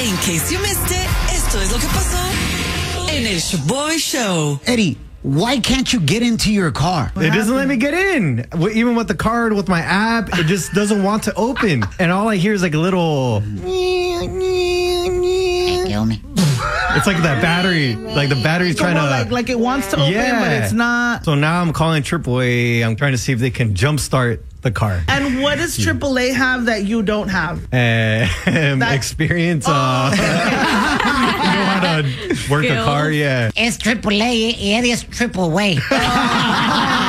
In case you missed it, esto es lo que pasó en el Shaboy Show. Eddie, why can't you get into your car? It doesn't let me get in. Even with the card, with my app, it just doesn't want to open. And all I hear is like a little... Kill me. It's like that battery. Like the battery's trying to... Like it wants to open, but it's not. So now I'm calling AAA. I'm trying to see if they can jumpstart the car. And what does AAA have that you don't have? Experience. You know how to work a car, yeah. It's AAA, Eddie is triple way.